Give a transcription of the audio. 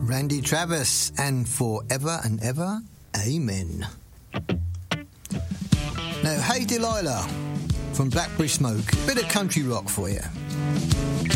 Randy Travis and Forever and Ever, Amen. Now, Hey Delilah from Blackberry Smoke, bit of country rock for you.